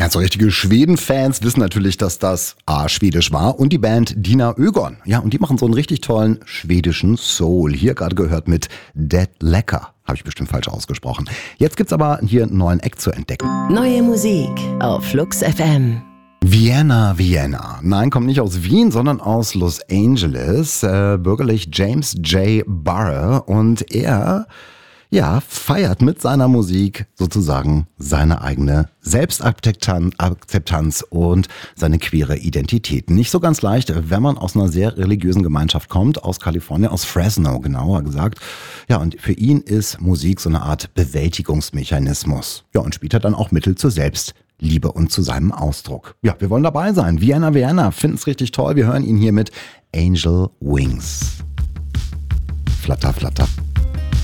So richtige Schweden-Fans wissen natürlich, dass das schwedisch war und die Band Dina Ögon. Ja, und die machen so einen richtig tollen schwedischen Soul. Hier gerade gehört mit Dead Lecker. Habe ich bestimmt falsch ausgesprochen. Jetzt gibt's aber hier einen neuen Act zu entdecken. Neue Musik auf Flux FM. Vienna. Nein, kommt nicht aus Wien, sondern aus Los Angeles. Bürgerlich James J. Burr. Und er feiert mit seiner Musik sozusagen seine eigene Selbstakzeptanz und seine queere Identität. Nicht so ganz leicht, wenn man aus einer sehr religiösen Gemeinschaft kommt, aus Kalifornien, aus Fresno genauer gesagt. Ja, und für ihn ist Musik so eine Art Bewältigungsmechanismus. Ja, und spielt er dann auch Mittel zur Selbstliebe und zu seinem Ausdruck. Ja, wir wollen dabei sein. Vienna, finden es richtig toll. Wir hören ihn hier mit Angel Wings. Flatter, flatter.